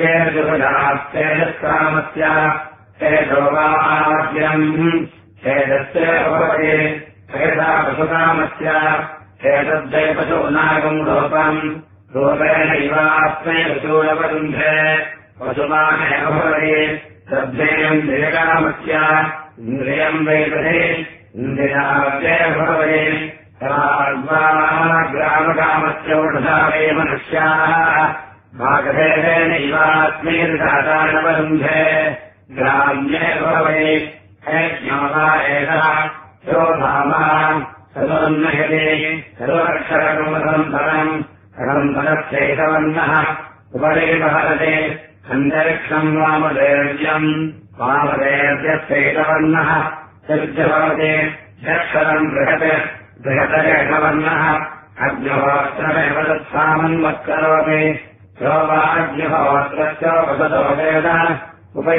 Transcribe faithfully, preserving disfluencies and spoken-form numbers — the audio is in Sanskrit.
तेजस्कामस्य तेजोवाद्यम् तेजस्य भवति तेजा पशुकामस्य तेजद्वै पशूनागम् रूपम् रूपेणैवास्मै पशूलवरुन्धे पशुमानेव भवति तद्धेयम् देकामस्य इन्द्रियम् वैदधे इन्द्रियावद्ये भवति ग्रामकामस्य वृषा वै मनुष्याः भागधेनैवास्मै दातानवरुन्धे ग्राम्ये भवति ज्ञाता एषः शोभामः सर्वन्नयते सर्वक्षरकमसम्भरम् रम्भरश्चैतवर्णः उपरि वहरते अन्तरिक्षम् वामदेव्यम् वामदेव्यश्चैतवर्णः चर्चभवते षक्षरम् बृहत् बृहतरेषवर्णः अग्निहोत्रमेव तत्सामन्वत्करोति योगाग्निहोत्रस्य वसतो वेद